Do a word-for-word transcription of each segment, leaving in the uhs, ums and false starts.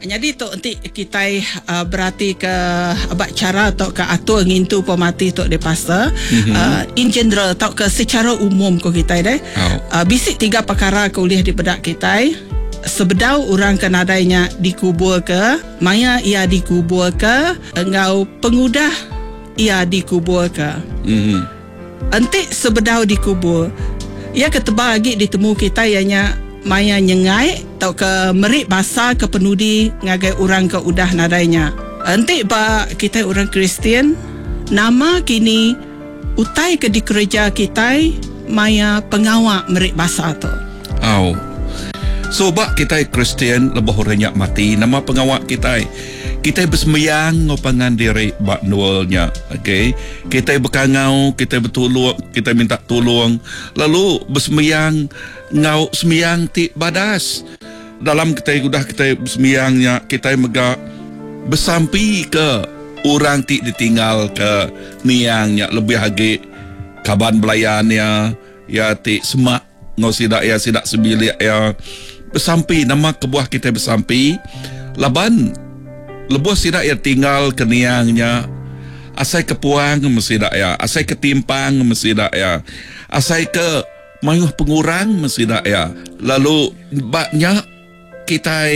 Jadi tok nanti kita uh, berarti ke abak cara atau ke atur ngintu pemati tok de pastor mm-hmm. uh, in general atau ke secara umum ko kita deh oh. uh, bisik tiga perkara kuliah di bedak kita sebedau orang kenadainya dikubur ke maya ia dikubur ke engau pengudah ia dikubur ke mm-hmm. Nanti sebedau dikubur ia ketebal lagi ditemu kita ianya maya nyengai atau ke merik bahasa ke penudi ngagai orang ke udah nadainya. Nanti ba kita orang Kristian nama kini utai ke di gereja kita maya pengawak merik bahasa tu. Oh. So ba kita Kristian lebih renyak mati nama pengawak kita. Kita bersemayang ngopangan diri bak nualnya, okay? Kita berkangau, kita bertolong, kita minta tolong, lalu bersemayang ngau semayang ti badas. Dalam kita udah kita bersemayangnya, kita mega bersampi ke orang ti ditinggal ke niangnya lebih hagi kaban belayannya, ya ti semak ngau sidak ya sidak sebilik ya bersampi nama kebuah kita bersampi laban. Lebuh sidak ya tinggal ke niangnya asai kepuang mesidak ya asai ketimpang mesidak ya asai ke mayuh pengurang mesidak ya lalu baknya kita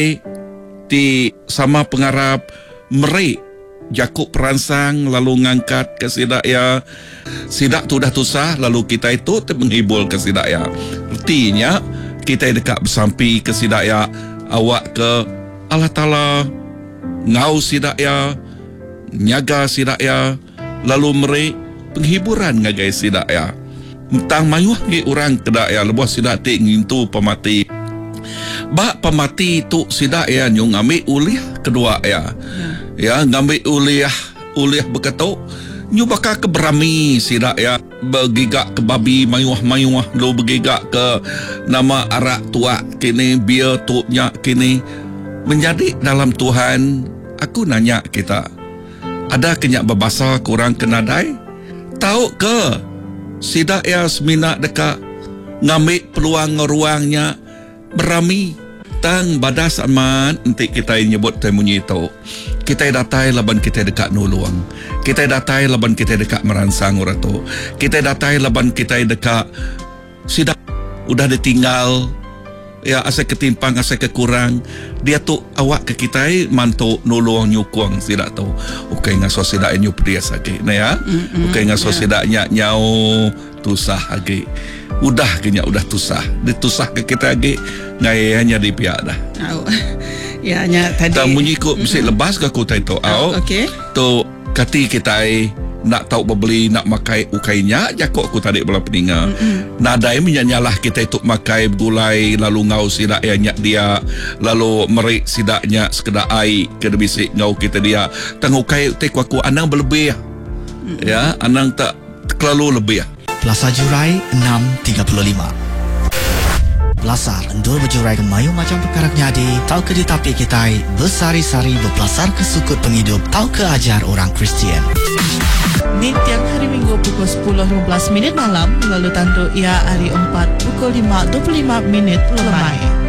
di sama pengarap meri jakuk peransang lalu ngangkat ke sidak ya sidak tu dah tusah lalu kita itu menghibur ke sidak ya artinya kita dekat bersampi ke sidak ya awak ke Allah Ta'ala ngau sidak ya nyaga sidak ya lalu meri penghiburan ngagai sidak ya tentang mayuh ngi orang kedak ya lebuh sidak ti ngintu pemati ba pemati tu sidak ya nyung ambil uliah kedua ya ya, ya ngambil uliah uliah beketuk nyu bakal keberami sidak ya begigak ke babi mayuh-mayuh lo begigak ke nama arak tua kini biar tuknya kini menjadi dalam Tuhan. Aku nanya kita, ada kenyak berbahasa kurang kenadai? Tahu ke sidak ya semina dekat ngambil peluang ruangnya berami tang badas aman nanti kita nyebut temunyi itu kita datai laban kita dekat nuluang kita datai laban kita dekat meransang uratu kita datai laban kita dekat sidak udah ditinggal ya asal ketimpang asal kekurang dia tu awak ke kita mantu nolong nyukung sidak tu okey ngaso sidak nyup dia sakit nah ya okey ngaso sidak nyak nyau tusah lagi udah kenya udah tusah ditusah ke kita lagi ngai hanya di pihak dah oh. Ya nya tadi tamu nyiko mesti lebas ke kota itu au okey tu kati kita nak tahu beli nak makai ukainya jakok aku tadi belah peninga mm-hmm. nadai menyanyalah kita itu makai gulai lalu ngau sidak ya nyak dia lalu merik sidaknya sekedar air ke bisik ngau kita dia tangukai tek aku anang berlebih mm-hmm. ya anang tak terlalu lebih Plaza Jurai enam tiga lima Belasar endul berjurai ke mayu macam perkara nyadi tau ke ditapi kita bersari-sari berpelasar ke sukut penghidup tau ke ajar orang Kristian Ni tiang hari Minggu pukul sepuluh lima belas minit malam lalu tantu ia hari empat pukul lima dua puluh lima minit lemai.